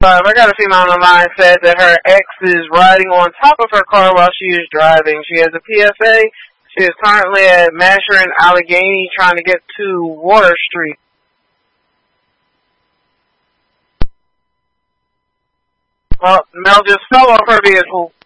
I got a female on the line said that her ex is riding on top of her car while she is driving. She has a PSA. She is currently at Masher and Allegheny trying to get to Water Street. Well, Mel just fell off her vehicle.